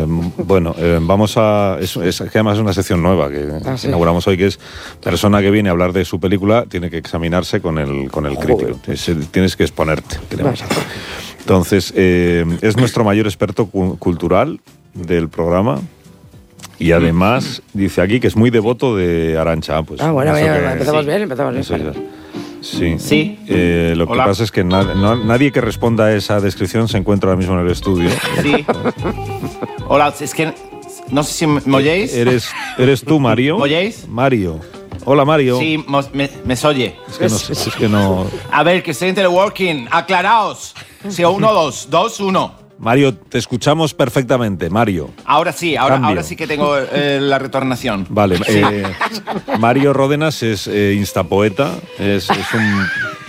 vamos a... Es que además es una sección nueva que inauguramos hoy, que es persona que viene a hablar de su película tiene que examinarse con el crítico. Tienes que exponerte. Entonces, es nuestro mayor experto cultural del programa. Y además, dice aquí que es muy devoto de Arantxa. Pues, empezamos bien. Sí. Lo que pasa es que nadie que responda a esa descripción se encuentra ahora mismo en el estudio. Sí. Hola, es que no sé si me oyéis. ¿Eres tú, Mario? ¿Me oyéis? Mario. Hola, Mario. Sí, me oye. Es que no... A ver, que estoy en teleworking. Aclaraos. Sí, 1, 2, 2, 1. Mario, te escuchamos perfectamente, Mario. Ahora sí que tengo la retornación. Vale, Mario Ródenas es instapoeta, es un...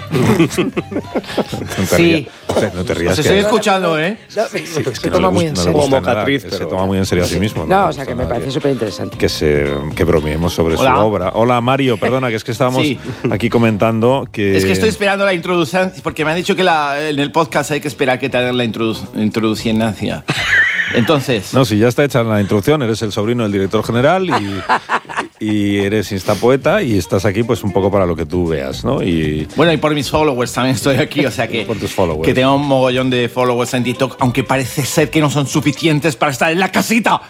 Sí. No te rías. Os estoy escuchando, ¿eh? Se toma muy en serio. Se toma muy en serio a sí mismo. No, o sea, que me parece súper interesante. Que bromeemos sobre su obra. Hola, Mario, perdona, que es que estábamos aquí comentando que... Es que estoy esperando la introducción, porque me han dicho que en el podcast hay que esperar que te hagan la introducción. Entonces... No, si ya está hecha la introducción, eres el sobrino del director general y eres instapoeta y estás aquí pues un poco para lo que tú veas, ¿no? Bueno, y por mis followers también estoy aquí, o sea que... Por tus followers. Que tengo un mogollón de followers en TikTok, aunque parece ser que no son suficientes para estar en la casita.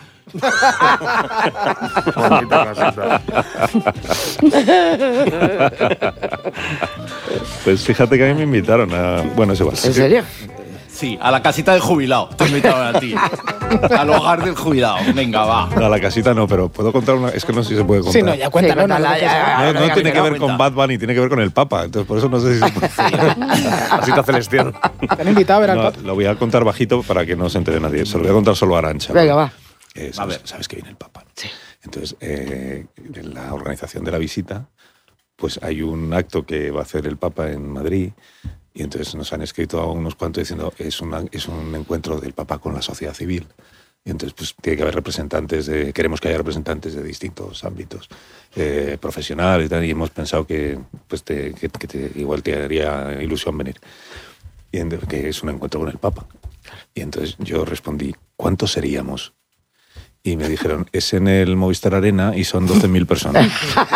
Pues fíjate que a mí me invitaron a... Bueno, es igual. ¿En serio? Sí, a la casita del jubilado. Te invitaron a ti. Al hogar del jubilado. Venga, va. A la casita no, pero puedo contar una... Es que no sé si se puede contar. Sí, no, ya cuéntalo. No tiene que ver con Bad Bunny, tiene que ver con el Papa. Entonces, por eso no sé si se puede. Casita celestial. ¿Te han invitado a ver al Papa? Lo voy a contar bajito para que no se entere nadie. Se lo voy a contar solo a Arantxa. Venga, va. ¿Sabes que viene el Papa? Sí. Entonces, en la organización de la visita, pues hay un acto que va a hacer el Papa en Madrid. Y entonces nos han escrito a unos cuantos diciendo es un encuentro del Papa con la sociedad civil. Y entonces pues tiene que haber queremos que haya representantes de distintos ámbitos profesionales y tal, y hemos pensado que igual te haría ilusión venir. Y que es un encuentro con el Papa. Y entonces yo respondí, ¿cuántos seríamos? Y me dijeron, es en el Movistar Arena y son 12.000 personas.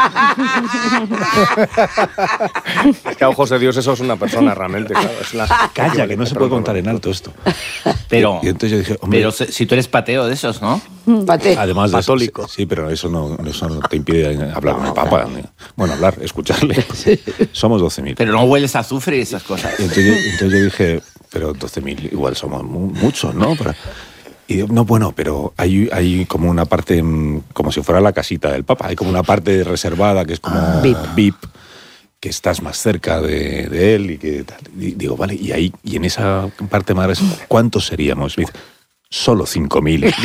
Es que a ojos de Dios eso es una persona realmente, claro. Calla, que no se puede contar en alto esto. Pero, y entonces yo dije, hombre, pero si tú eres pateo de esos, ¿no? Pate. Además de Católico. Sí, pero eso no te impide hablar con el Papa. Bueno, escucharle. Somos 12.000. Pero no hueles a azufre y esas cosas. Y entonces yo dije, pero 12.000 igual somos muchos, ¿no? Y no, bueno, pero hay como una parte, como si fuera la casita del Papa, hay como una parte reservada que es como VIP, que estás más cerca de él y que tal. Y digo, vale, y en esa parte más, ¿cuántos seríamos? Me dice, solo 5.000.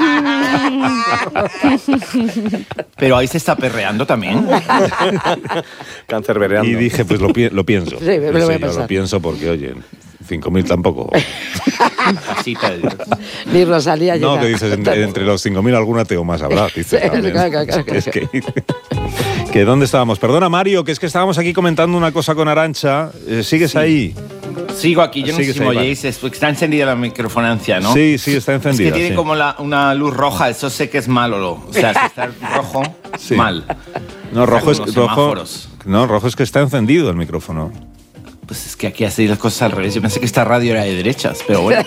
Pero ahí se está perreando también. Cancerbereando. Y dije, pues lo pienso. Sí, me lo voy a yo pensar. lo pienso porque, oye, 5.000 tampoco. Casita de Dios. Ni Rosalía llega. No, que dices, entre los 5.000 alguna tengo más habrá. Dices, Claro. Es que ¿dónde estábamos? Perdona, Mario, que es que estábamos aquí comentando una cosa con Arantxa. ¿Sigues ahí? Sigo aquí, yo no sé si me Vale. oyéis. Está encendida la microfonancia, ¿no? Sí, está encendida. Es que tiene sí. como una luz roja, eso sé que es malo. O sea, si está rojo, Sí. mal. No, rojo es Como los semáforos. rojo es que está encendido el micrófono. Pues es que aquí hacéis las cosas al revés. Yo pensé que esta radio era de derechas, pero bueno.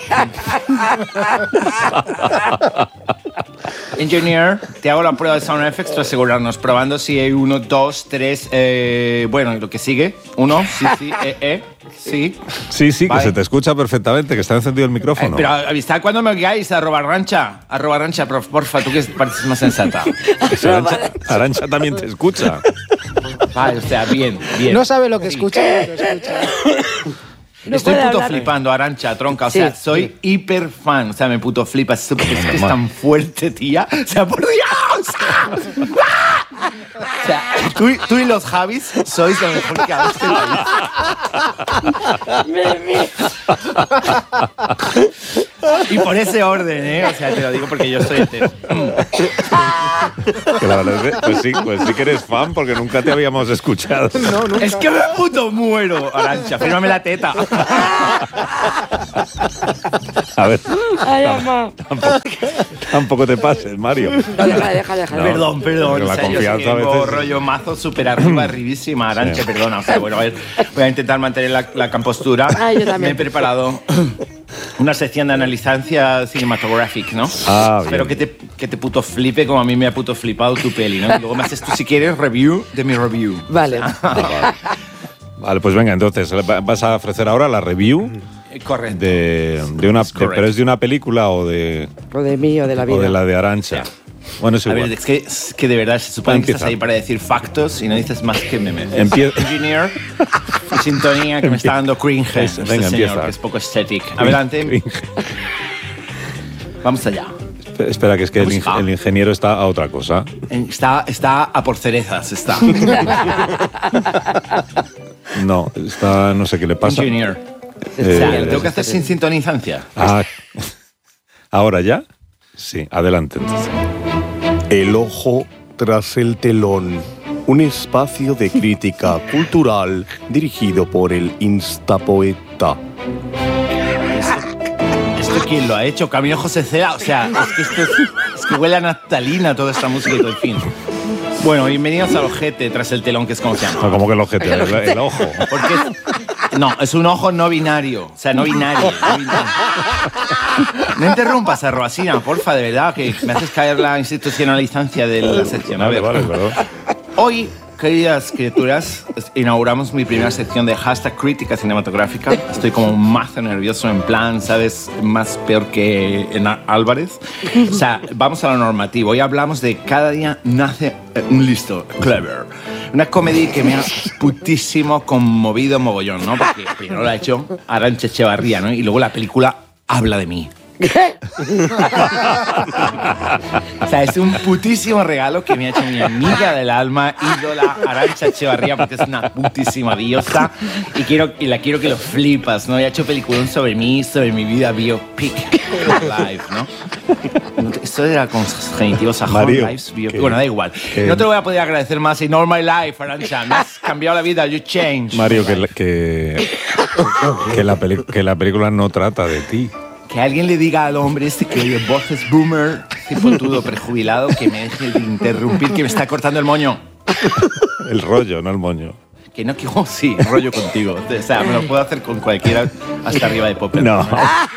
Engineer, te hago la prueba de Sound Effects para asegurarnos. Probando si hay 1, 2, 3. Bueno, y lo que sigue. 1, sí, sí. Sí, Vale. que se te escucha perfectamente, que está encendido el micrófono. Pero avisad cuando me oigáis, @rancha, porfa, tú que pareces más sensata. Arantxa también te escucha. Vale, o sea, bien. No sabe lo que escucha. No Estoy puede puto hablar. flipando, Arantxa, tronca. O sea, Sí, soy hiper fan. O sea, me puto flipa. Es que es tan fuerte, tía. O sea, por Dios. O sea, tú y los Javis sois lo mejor que ha visto el país. Y por ese orden, ¿eh? O sea, te lo digo porque yo soy entero. Que la verdad es que, pues sí que eres fan porque nunca te habíamos escuchado. No, nunca. Es que me puto muero, Arantxa, fírmame la teta. A ver, Ay, mamá. tampoco te pases, Mario. No, deja. No. Perdón. Porque la O sea, yo confianza sí a tengo veces- rollo mazo súper arribísima, Arantxa, Sí. perdona. O sea, bueno, a ver, voy a intentar mantener la compostura. Ay, yo también. Me he preparado una sección de analizancia cinematográfica, ¿no? Ah, Espero bien. que te puto flipe como a mí me ha puto flipado tu peli, ¿no? Y luego me haces tú, si quieres, review de mi review. Vale. Vale, pues venga, entonces, vas a ofrecer ahora la review Correcto. de una... correcto. ¿Pero es de una película o de O de mí o de la vida. o de la de Arantxa? Bueno, es A igual. ver, es que de verdad se supone que Empieza. estás ahí para decir factos y no dices más que memes. Empieza. Engineer y sintonía que me está dando cringe. Venga, Este señor, empieza. que es poco estético. Adelante, vamos allá. Espera, que es que el, Vamos a- el ingeniero está a otra cosa. Está a por cerezas, está. No, está... no sé qué le pasa. Engineer. O sea, Eh, lo tengo que hacer sin sintonizancia. Ah, ¿ahora ya? Sí, adelante entonces. El ojo tras el telón. Un espacio de crítica cultural dirigido por el instapoeta. ¿Esto quién lo ha hecho? Camilo José Cela. O sea, es que huele a naftalina toda esta música y todo el fin. Bueno, bienvenidos al ojete tras el telón, que es como se llama. No, como que el ojete, el ojo. Porque es un ojo no binario. O sea, no binario. No interrumpas a Roasina, porfa, de verdad, que me haces caer la institucionalizancia de la sección. A ver, Vale, perdón. hoy, queridas criaturas, inauguramos mi primera sección de hashtag crítica cinematográfica. Estoy como un mazo nervioso, en plan, ¿sabes? Más peor que en Álvarez. O sea, vamos a lo normativo. Hoy hablamos de Cada día nace un listo, clever. Una comedia que me ha putísimo conmovido mogollón, ¿no? Porque primero la ha hecho Arantxa Echevarría, ¿no? Y luego la película habla de mí. O sea, es un putísimo regalo que me ha hecho mi amiga del alma, ídola Arantxa Echevarría, porque es una putísima diosa y la quiero que lo flipas, ¿no? Y ha hecho peliculón sobre mí, sobre mi vida, biopic live, ¿no? Esto era con genitivos a Mario, Home Lives, biopic. que- Bueno, da igual. que- No te lo voy a poder agradecer más in all my life, Arantxa. Me has cambiado la vida, you changed. Mario, que la película no trata de ti. Que alguien le diga al hombre este que oye voces boomer, cipotudo, prejubilado, que me deje de interrumpir, que me está cortando el moño. El rollo, no el moño. Que no, que sí, rollo contigo. O sea, me lo puedo hacer con cualquiera hasta arriba de Popper. No.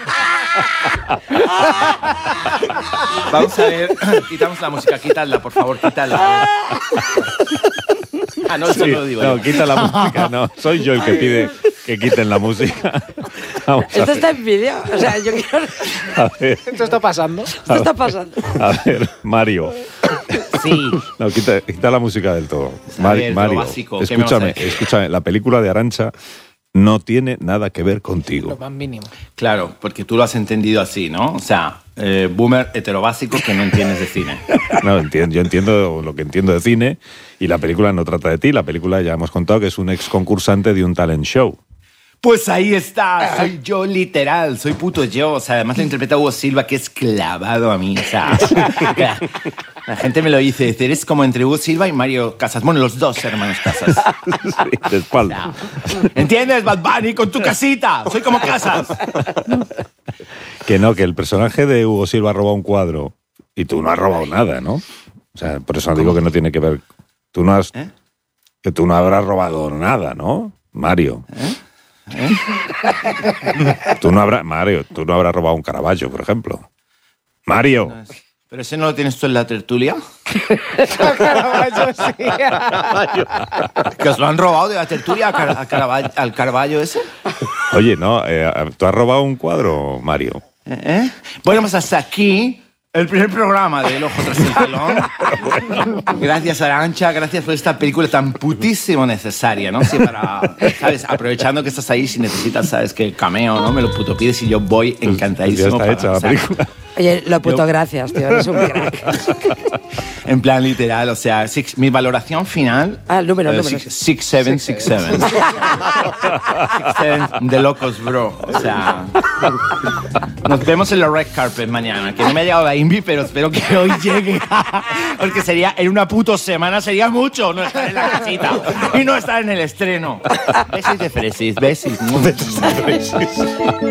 Vamos a ver, quitamos la música, quítala, por favor, quítala. Ah, no, eso Sí, no lo digo no, yo. quita la música, no. Soy yo el que pide que quiten la música. Vamos a Esto ver. está en vídeo. O sea, yo quiero. A ver, Esto está pasando. Esto está pasando. a ver, Mario. Sí. No, quita la música del todo. A ver, lo Mario, básico, ¿qué me vas a decir? escúchame, la película de Arantxa no tiene nada que ver Lo contigo. más mínimo. Claro, porque tú lo has entendido así, ¿no? O sea, boomer heterobásico que no entiendes de cine. No, yo entiendo lo que entiendo de cine y la película no trata de ti. La película ya hemos contado que es un ex concursante de un talent show. Pues ahí está, soy yo literal, soy puto yo. O sea, además lo interpreta Hugo Silva, que es clavado a mí. O sea, la gente me lo dice, eres como entre Hugo Silva y Mario Casas. Bueno, los dos hermanos Casas. Sí, de espalda. ¿Entiendes, Bad Bunny, con tu casita? Soy como Casas. Que no, que el personaje de Hugo Silva ha robado un cuadro y tú no has robado nada, ¿no? O sea, por eso digo que no tiene que ver. Tú no has. ¿Eh? Que tú no habrás robado nada, ¿no? Mario. Tú no habrás. Mario, tú no habrás robado un Caravaggio, por ejemplo. Mario. ¿Pero ese no lo tienes tú en la tertulia? Caravaggio, sí. ¿Que os lo han robado de la tertulia al Caravaggio ese? Oye, no, ¿tú has robado un cuadro, Mario? ¿Eh? Bueno, pues hasta aquí el primer programa de El Ojo tras el telón. Gracias, Arantxa, gracias por esta película tan putísimo necesaria, ¿no? Sí, para, ¿sabes? Aprovechando que estás ahí, si necesitas, ¿sabes? Que cameo, ¿no? Me lo puto pides y yo voy encantadísimo. Ya está hecha la película. Oye, lo puto gracias, tío, eres un crack. En plan literal, o sea, mi valoración final... Ah, el número. 6767. 67 de locos, bro. O sea... Nos vemos en la red carpet mañana. Que no me ha llegado la Invi, pero espero que hoy llegue. Porque sería, en una puta semana sería mucho no estar en la casita y no estar en el estreno. Besis de fresis, besis.